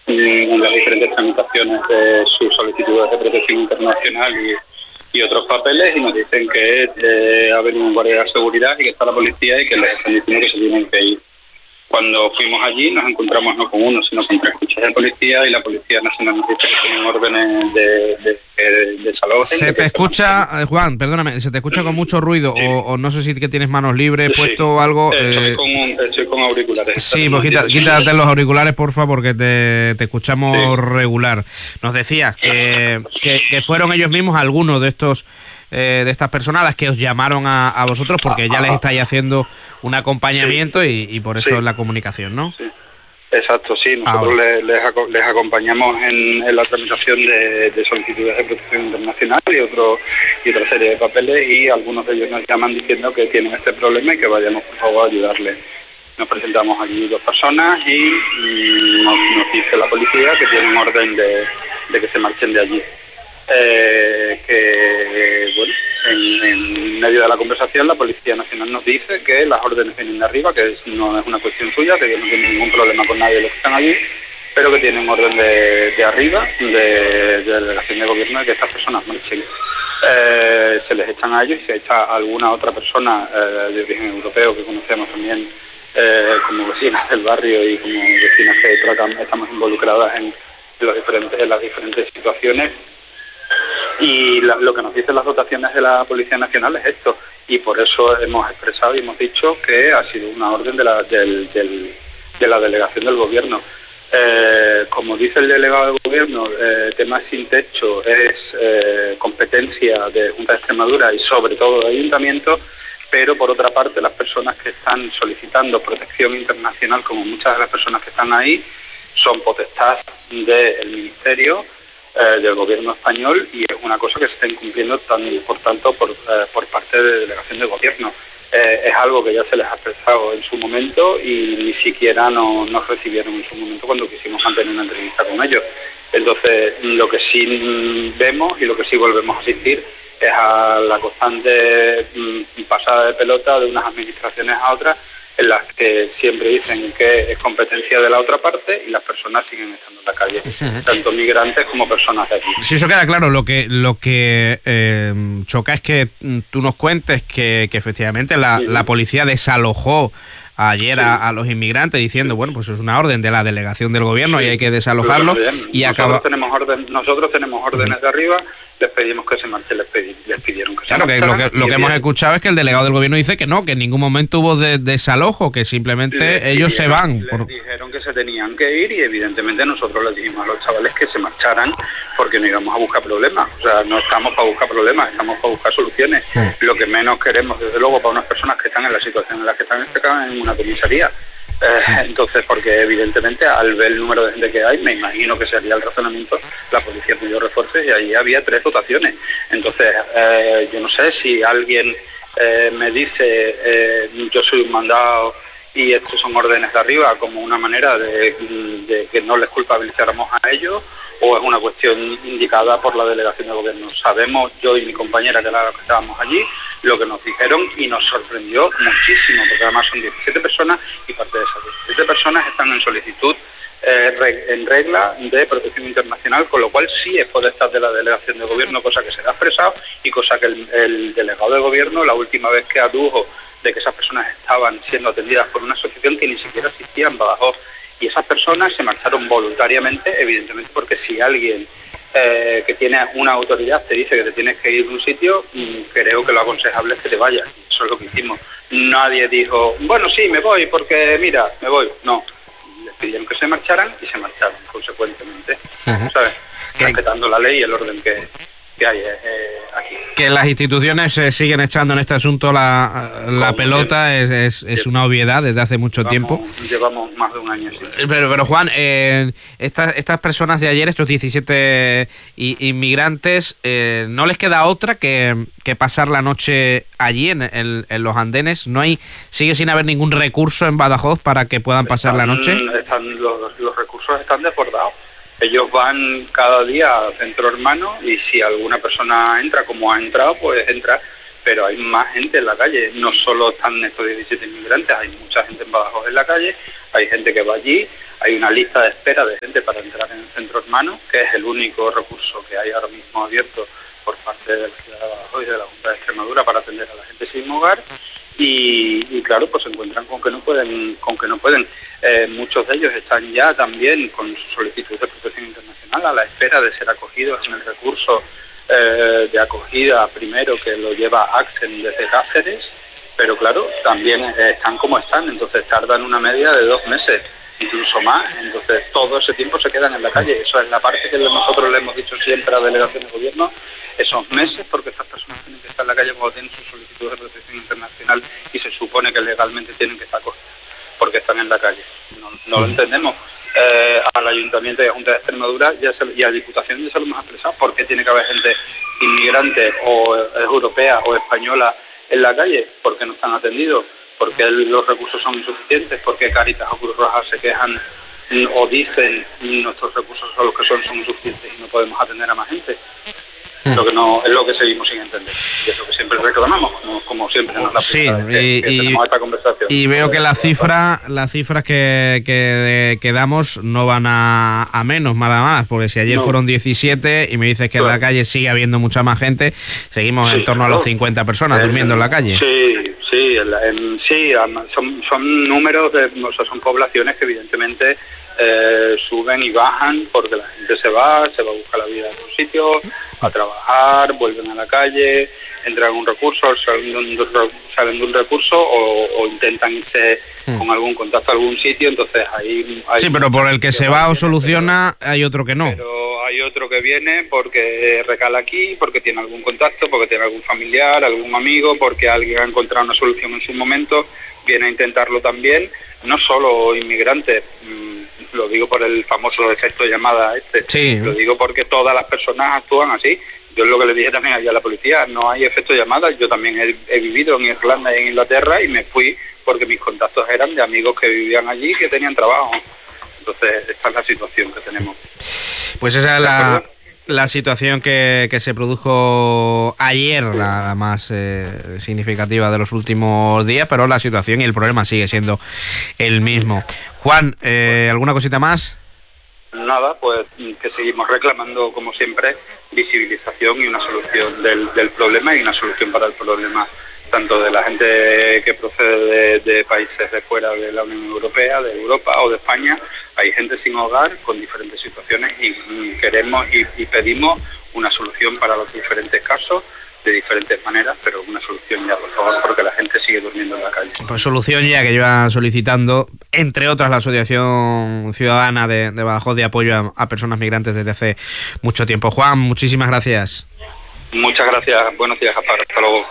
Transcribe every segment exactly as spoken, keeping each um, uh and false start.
en las diferentes tramitaciones de sus solicitudes de protección internacional y, y otros papeles, y nos dicen que eh, ha venido un guardia de seguridad y que está la policía y que les están diciendo que se tienen que ir. Cuando fuimos allí nos encontramos no con uno, sino con tres coches de policía, y la Policía Nacional nos dice que tienen órdenes de, de, de desalojo. Se te escucha, eh, Juan, perdóname, se te escucha con mucho ruido, sí. o, o no sé si que tienes manos libres, sí. puesto o algo. Eh, estoy, eh... con un, estoy con auriculares. Sí, pues quita, quítate los auriculares, por favor, que te, te escuchamos sí. regular. Nos decías que, que, que fueron ellos mismos algunos de estos... Eh, de estas personas a las que os llamaron a, a vosotros, porque ya les estáis haciendo un acompañamiento sí. y, y por eso sí. es la comunicación, ¿no? Sí. Exacto, sí, nosotros les, les, les acompañamos en, en la tramitación de, de solicitudes de protección internacional y otro y otra serie de papeles, y algunos de ellos nos llaman diciendo que tienen este problema y que vayamos por favor a ayudarles. Nos presentamos allí dos personas y, y nos, nos dice la policía que tienen orden de, de que se marchen de allí. Eh, que bueno, en, en medio de la conversación la Policía Nacional nos dice que las órdenes vienen de arriba, que es, no es una cuestión suya, que no tienen ningún problema con nadie de los que están allí, pero que tienen orden de, de arriba, de, de la delegación de gobierno, de que estas personas marchen. Eh, se les echan a ellos y se echa a alguna otra persona eh, de origen europeo que conocemos también eh, como vecinas del barrio y como vecinas que tratan, estamos involucradas en, en, los diferentes, en las diferentes situaciones. Y la, lo que nos dicen las dotaciones de la Policía Nacional es esto, y por eso hemos expresado y hemos dicho que ha sido una orden de la, del, del, de la delegación del gobierno. Eh, como dice el delegado del gobierno, eh, temas sin techo es eh, competencia de Junta de Extremadura y sobre todo de ayuntamientos, pero por otra parte las personas que están solicitando protección internacional, como muchas de las personas que están ahí, son potestad del Ministerio, Eh, del gobierno español, y es una cosa que se está incumpliendo tan, por tanto por, eh, por parte de delegación de gobierno. Eh, es algo que ya se les ha expresado en su momento y ni siquiera no, nos recibieron en su momento cuando quisimos mantener una entrevista con ellos. Entonces, lo que sí vemos y lo que sí volvemos a asistir es a la constante mm, pasada de pelota de unas administraciones a otras, en las que siempre dicen que es competencia de la otra parte y las personas siguen estando en la calle, uh-huh. tanto migrantes como personas de aquí. Si eso queda claro, lo que lo que eh, choca es que tú nos cuentes que, que efectivamente la, sí. la policía desalojó ayer sí. a, a los inmigrantes diciendo, bueno, pues es una orden de la delegación del gobierno sí. y hay que desalojarlo. Y nosotros, acaba... tenemos orden, nosotros tenemos órdenes uh-huh. de arriba, les pedimos que se marchen, les, pedi, les pidieron que claro, se marcharan. Claro, que lo que, lo que hemos escuchado es que el delegado del gobierno dice que no, que en ningún momento hubo de, desalojo, que simplemente les ellos pidieron, se van. Les por... dijeron que se tenían que ir y evidentemente nosotros les dijimos a los chavales que se marcharan porque no íbamos a buscar problemas. O sea, no estamos para buscar problemas, estamos para buscar soluciones. Sí. Lo que menos queremos, desde luego, para unas personas que están en la situación en la que están, es que acaban en una comisaría. Eh, entonces, porque evidentemente al ver el número de gente que hay, me imagino que sería el razonamiento, la policía pidió refuerzos y ahí había tres dotaciones. Entonces, eh, yo no sé si alguien eh, me dice, eh, yo soy un mandado y estos son órdenes de arriba, como una manera de, de que no les culpabilizáramos a ellos, o es una cuestión indicada por la delegación de gobierno. Sabemos, yo y mi compañera, que era la que estábamos allí, lo que nos dijeron y nos sorprendió muchísimo, porque además son diecisiete personas y parte de esas diecisiete personas están en solicitud eh, reg, en regla de protección internacional, con lo cual sí es potestad de la delegación de gobierno, cosa que se ha expresado y cosa que el, el delegado de gobierno, la última vez que adujo de que esas personas estaban siendo atendidas por una asociación que ni siquiera existía en Badajoz, y esas personas se marcharon voluntariamente, evidentemente porque si alguien eh, que tiene una autoridad te dice que te tienes que ir de un sitio, creo que lo aconsejable es que te vayas. Eso es lo que hicimos. Nadie dijo, bueno, sí, me voy porque, mira, me voy. No, les pidieron que se marcharan y se marcharon, consecuentemente, uh-huh. ¿sabes? Respetando la ley y el orden que, que hay eh, aquí. Que las instituciones se siguen echando en este asunto la, la pelota es, es, es una obviedad desde hace mucho llevamos, tiempo. Llevamos más de un año. Sí. Pero, pero Juan, eh, estas, estas personas de ayer, estos diecisiete inmigrantes, eh, ¿no les queda otra que, que pasar la noche allí en, en, en los andenes? ¿No hay, sigue sin haber ningún recurso en Badajoz para que puedan pasar están, la noche? Están, los, los recursos están desbordados. Ellos van cada día a Centro Hermano y si alguna persona entra como ha entrado, pues entra, pero hay más gente en la calle. No solo están estos diecisiete inmigrantes, hay mucha gente en Badajoz en la calle, hay gente que va allí, hay una lista de espera de gente para entrar en el centro hermano, que es el único recurso que hay ahora mismo abierto por parte de la ciudad de Badajoz y de la Junta de Extremadura para atender a la gente sin hogar. Y, y claro, pues se encuentran con que no pueden, con que no pueden. Eh, muchos de ellos están ya también con su solicitud de protección internacional a la espera de ser acogidos en el recurso eh, de acogida primero que lo lleva Axen desde Cáceres, pero claro, también eh, están como están, entonces tardan una media de dos meses, incluso más, entonces todo ese tiempo se quedan en la calle. Eso es la parte que nosotros le hemos dicho siempre a la delegación de gobierno, esos meses, porque estas personas tienen que estar en la calle cuando tienen su solicitud de protección internacional y se supone que legalmente tienen que estar acogidos, porque están en la calle. No, no lo entendemos. Eh, al Ayuntamiento y a la Junta de Extremadura ya se, y a la Diputación ya se lo hemos expresado, ¿por qué tiene que haber gente inmigrante o eh, europea o española en la calle? Porque no están atendidos, porque los recursos son insuficientes, porque Cáritas o Cruz Roja se quejan o dicen nuestros recursos son los que son, son insuficientes y no podemos atender a más gente. Mm. Lo que no es lo que seguimos sin entender y es lo que siempre reclamamos, como, como siempre nos la sí, y, que, que y, tenemos esta conversación. Y veo que la cifra, las cifras que, que, que damos no van a, a menos, nada más, porque si ayer no. fueron diecisiete y me dices que claro. en la calle sigue habiendo mucha más gente, seguimos sí, en torno claro. a los cincuenta personas eh, durmiendo en la calle. Sí, sí, en, en, sí, son, son números, de, o sea, son poblaciones que evidentemente eh, suben y bajan porque la gente se va, se va a buscar la vida en otro sitio, a trabajar, vuelven a la calle, entran en un recurso, salen de un, salen de un recurso o, o intentan irse mm. con algún contacto a algún sitio, entonces ahí... Hay sí, pero por el que, que se va o soluciona, pero, hay otro que no. Pero hay otro que viene porque recala aquí, porque tiene algún contacto, porque tiene algún familiar, algún amigo, porque alguien ha encontrado una solución en su momento, viene a intentarlo también, no solo inmigrantes, lo digo por el famoso efecto llamada este, sí. lo digo porque todas las personas actúan así. Yo es lo que le dije también allá a la policía, no hay efecto llamada. Yo también he, he vivido en Irlanda y en Inglaterra y me fui porque mis contactos eran de amigos que vivían allí y que tenían trabajo. Entonces esta es la situación que tenemos. Pues esa es la, la situación que, que se produjo ayer, sí. la, la más eh, significativa de los últimos días, pero la situación y el problema sigue siendo el mismo. Juan, eh, ¿alguna cosita más? Nada, pues que seguimos reclamando, como siempre, visibilización y una solución del, del problema y una solución para el problema, tanto de la gente que procede de, de países de fuera de la Unión Europea, de Europa o de España. Hay gente sin hogar con diferentes situaciones y, y queremos y, y pedimos una solución para los diferentes casos, de diferentes maneras, pero una solución ya, por favor, porque la gente sigue durmiendo en la calle. Pues solución ya que lleva solicitando, entre otras, la Asociación Ciudadana de, de Badajoz de apoyo a, a personas migrantes desde hace mucho tiempo. Juan, muchísimas gracias. Muchas gracias. Buenos días, Gaspar. Hasta luego.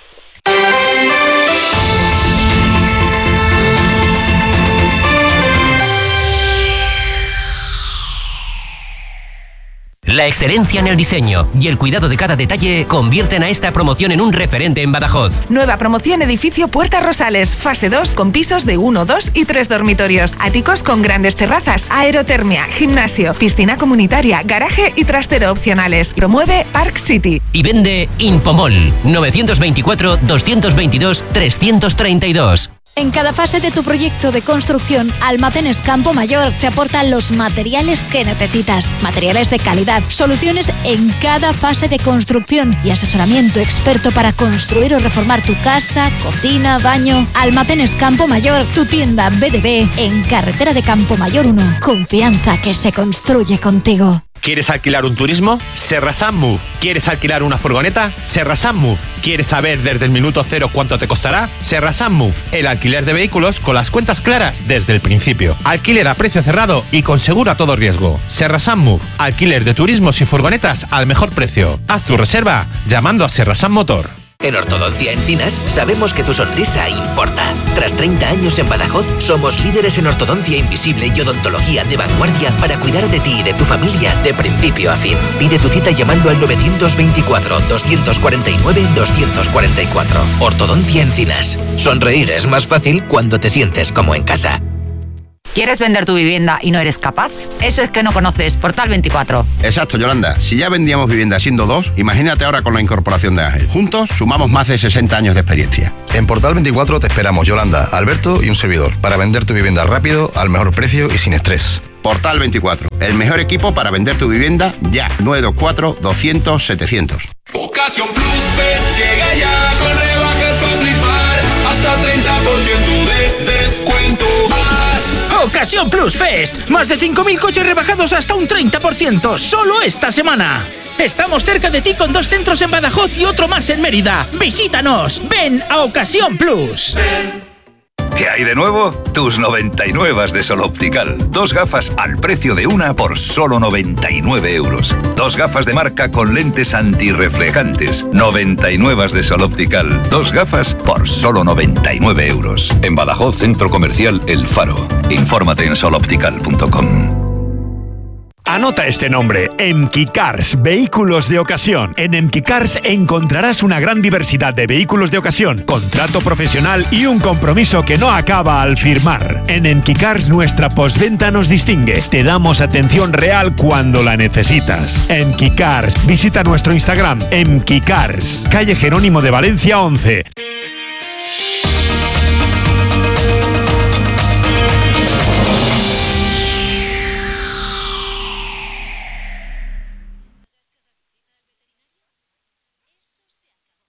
La excelencia en el diseño y el cuidado de cada detalle convierten a esta promoción en un referente en Badajoz. Nueva promoción Edificio Puerta Rosales, fase dos, con pisos de uno, dos y tres dormitorios. Áticos con grandes terrazas, aerotermia, gimnasio, piscina comunitaria, garaje y trastero opcionales. Promueve Park City. Y vende Impomol, novecientos veinticuatro, doscientos veintidós, trescientos treinta y dos. En cada fase de tu proyecto de construcción, Almacenes Campo Mayor te aporta los materiales que necesitas. Materiales de calidad, soluciones en cada fase de construcción y asesoramiento experto para construir o reformar tu casa, cocina, baño. Almacenes Campo Mayor, tu tienda B D B en Carretera de Campo Mayor uno. Confianza que se construye contigo. ¿Quieres alquilar un turismo? Serrasan Move. ¿Quieres alquilar una furgoneta? Serrasan Move. ¿Quieres saber desde el minuto cero cuánto te costará? Serrasan Move. El alquiler de vehículos con las cuentas claras desde el principio. Alquiler a precio cerrado y con seguro a todo riesgo. Serrasan Move. Alquiler de turismos y furgonetas al mejor precio. Haz tu reserva llamando a Serrasan Motor. En Ortodoncia Encinas sabemos que tu sonrisa importa. Tras treinta años en Badajoz, somos líderes en ortodoncia invisible y odontología de vanguardia para cuidar de ti y de tu familia de principio a fin. Pide tu cita llamando al novecientos veinticuatro, doscientos cuarenta y nueve, doscientos cuarenta y cuatro. Ortodoncia Encinas. Sonreír es más fácil cuando te sientes como en casa. ¿Quieres vender tu vivienda y no eres capaz? Eso es que no conoces Portal veinticuatro. Exacto, Yolanda. Si ya vendíamos vivienda siendo dos, imagínate ahora con la incorporación de Ángel. Juntos sumamos más de sesenta años de experiencia. En Portal veinticuatro te esperamos, Yolanda, Alberto y un servidor, para vender tu vivienda rápido, al mejor precio y sin estrés. Portal veinticuatro, el mejor equipo para vender tu vivienda ya. nueve dos cuatro, doscientos, setecientos. Ocasión Plus Fest llega ya con rebajas para flipar, hasta treinta por ciento de descuento más. Ocasión Plus Fest, más de cinco mil coches rebajados hasta un treinta por ciento, solo esta semana. Estamos cerca de ti con dos centros en Badajoz y otro más en Mérida. Visítanos, ven a Ocasión Plus. Ven. ¿Qué hay de nuevo? Tus noventa y nueve de Sol Optical. Dos gafas al precio de una por solo noventa y nueve euros. Dos gafas de marca con lentes antirreflejantes. noventa y nueve de Sol Optical. Dos gafas por solo noventa y nueve euros. En Badajoz, Centro Comercial El Faro. Infórmate en sol optical punto com. Anota este nombre, Emki Cars, vehículos de ocasión. En Emki Cars encontrarás una gran diversidad de vehículos de ocasión, contrato profesional y un compromiso que no acaba al firmar. En Emki Cars nuestra postventa nos distingue. Te damos atención real cuando la necesitas. Emki Cars, visita nuestro Instagram, Emki Cars, calle Jerónimo de Valencia once.